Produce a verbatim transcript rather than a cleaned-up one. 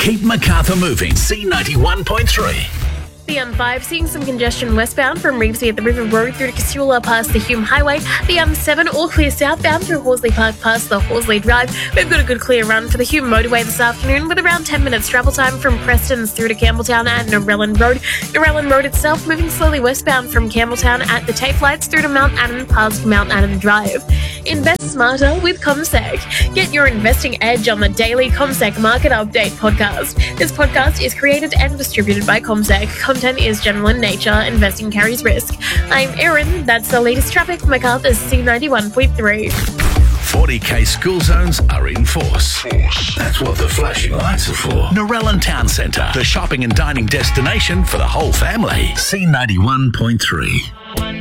Keep Macarthur moving. C ninety-one point three. The M five seeing some congestion westbound from Reevesy at the River Road through to Casula past the Hume Highway. The M seven all clear southbound through Horsley Park past the Horsley Drive. We've got a good clear run for the Hume motorway this afternoon with around ten minutes travel time from Preston's through to Campbelltown and Narellan Road. Narellan Road itself moving slowly westbound from Campbelltown at the Tafe Lights through to Mount Adam past Mount Adam Drive. Invest smarter with CommSec. Get your investing edge on the daily CommSec Market Update podcast. This podcast is created and distributed by CommSec. Content is general in nature. Investing carries risk. I'm Erin. That's the latest traffic. Macarthur's C ninety-one point three. forty K school zones are in force. That's what the flashing lights are for. Narellan Town Centre, the shopping and dining destination for the whole family. C ninety-one point three.